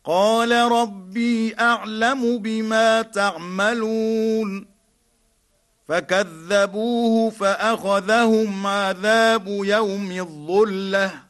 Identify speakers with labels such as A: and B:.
A: قال ربي أعلم بما تعملون فكذبوه فأخذهم عذاب يوم الظلة